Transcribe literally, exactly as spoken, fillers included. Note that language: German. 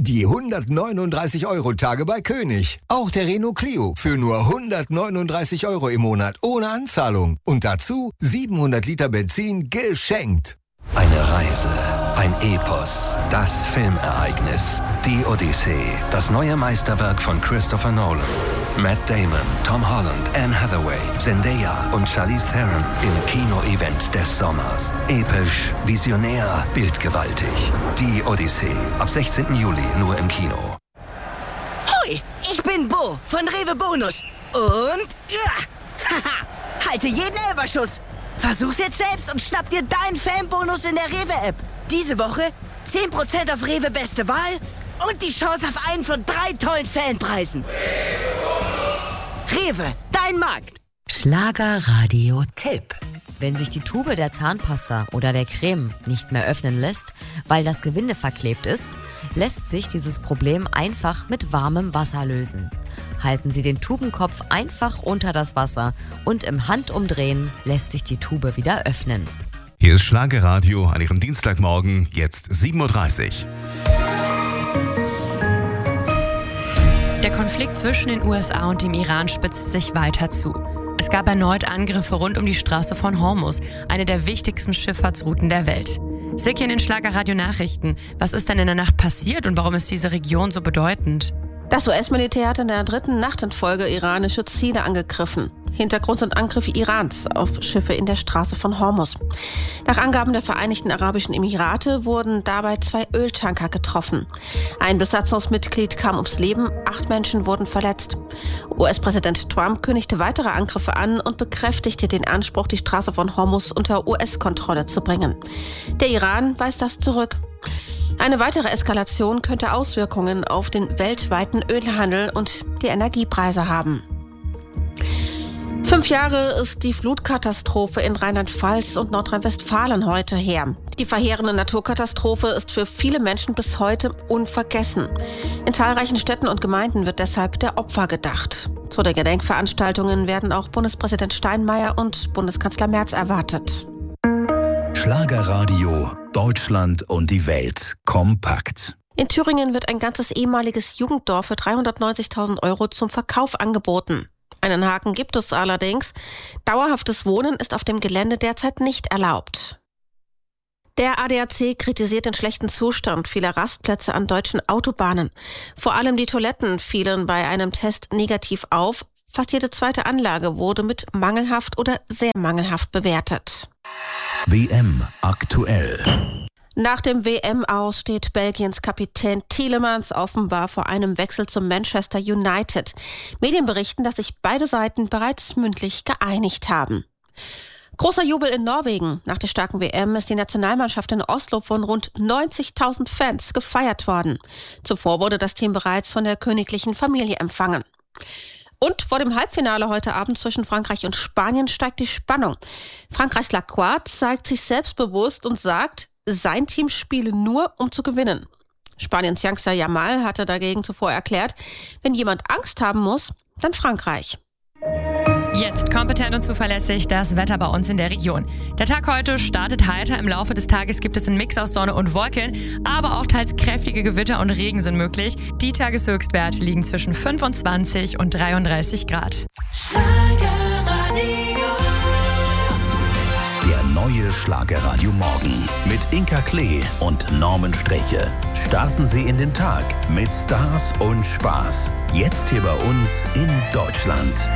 Die hundertneununddreißig Euro Tage bei König. Auch der Renault Clio für nur hundertneununddreißig Euro im Monat ohne Anzahlung. Und dazu siebenhundert Liter Benzin geschenkt. Eine Reise, ein Epos, das Filmereignis, die Odyssee, das neue Meisterwerk von Christopher Nolan. Matt Damon, Tom Holland, Anne Hathaway, Zendaya und Charlize Theron im Kino-Event des Sommers. Episch, visionär, bildgewaltig. Die Odyssee, ab sechzehnten Juli nur im Kino. Hoi, ich bin Bo von Rewe Bonus. Und ja, haha, halte jeden Elferschuss. Versuch's jetzt selbst und schnapp dir deinen Fanbonus in der Rewe-App. Diese Woche zehn Prozent auf Rewe Beste Wahl und die Chance auf einen von drei tollen Fanpreisen. Rewe, dein Markt. Schlagerradio-Tipp. Wenn sich die Tube der Zahnpasta oder der Creme nicht mehr öffnen lässt, weil das Gewinde verklebt ist, lässt sich dieses Problem einfach mit warmem Wasser lösen. Halten Sie den Tubenkopf einfach unter das Wasser und im Handumdrehen lässt sich die Tube wieder öffnen. Hier ist Schlagerradio an Ihrem Dienstagmorgen, jetzt sieben Uhr dreißig. Der Konflikt zwischen den U S A und dem Iran spitzt sich weiter zu. Es gab erneut Angriffe rund um die Straße von Hormuz, eine der wichtigsten Schifffahrtsrouten der Welt. Sick in den Schlagerradio-Nachrichten. Was ist denn in der Nacht passiert und warum ist diese Region so bedeutend? Das U S-Militär hat in der dritten Nacht in Folge iranische Ziele angegriffen. Hintergrund sind Angriffe Irans auf Schiffe in der Straße von Hormuz. Nach Angaben der Vereinigten Arabischen Emirate wurden dabei zwei Öltanker getroffen. Ein Besatzungsmitglied kam ums Leben, acht Menschen wurden verletzt. U S-Präsident Trump kündigte weitere Angriffe an und bekräftigte den Anspruch, die Straße von Hormuz unter U S-Kontrolle zu bringen. Der Iran weist das zurück. Eine weitere Eskalation könnte Auswirkungen auf den weltweiten Ölhandel und die Energiepreise haben. Fünf Jahre ist die Flutkatastrophe in Rheinland-Pfalz und Nordrhein-Westfalen heute her. Die verheerende Naturkatastrophe ist für viele Menschen bis heute unvergessen. In zahlreichen Städten und Gemeinden wird deshalb der Opfer gedacht. Zu den Gedenkveranstaltungen werden auch Bundespräsident Steinmeier und Bundeskanzler Merz erwartet. Schlagerradio, Deutschland und die Welt kompakt. In Thüringen wird ein ganzes ehemaliges Jugenddorf für dreihundertneunzigtausend Euro zum Verkauf angeboten. Einen Haken gibt es allerdings. Dauerhaftes Wohnen ist auf dem Gelände derzeit nicht erlaubt. Der A D A C kritisiert den schlechten Zustand vieler Rastplätze an deutschen Autobahnen. Vor allem die Toiletten fielen bei einem Test negativ auf. Fast jede zweite Anlage wurde mit mangelhaft oder sehr mangelhaft bewertet. W M aktuell. Nach dem W M-Aus steht Belgiens Kapitän Tielemans offenbar vor einem Wechsel zum Manchester United. Medien berichten, dass sich beide Seiten bereits mündlich geeinigt haben. Großer Jubel in Norwegen. Nach der starken W M ist die Nationalmannschaft in Oslo von rund neunzigtausend Fans gefeiert worden. Zuvor wurde das Team bereits von der königlichen Familie empfangen. Und vor dem Halbfinale heute Abend zwischen Frankreich und Spanien steigt die Spannung. Frankreichs Lacroix zeigt sich selbstbewusst und sagt, sein Team spiele nur, um zu gewinnen. Spaniens Youngster Yamal hatte dagegen zuvor erklärt, wenn jemand Angst haben muss, dann Frankreich. Jetzt kompetent und zuverlässig das Wetter bei uns in der Region. Der Tag heute startet heiter. Im Laufe des Tages gibt es einen Mix aus Sonne und Wolken, aber auch teils kräftige Gewitter und Regen sind möglich. Die Tageshöchstwerte liegen zwischen fünfundzwanzig und dreiunddreißig Grad. Der neue Schlagerradio Morgen mit Inka Klee und Norman Streche. Starten Sie in den Tag mit Stars und Spaß. Jetzt hier bei uns in Deutschland.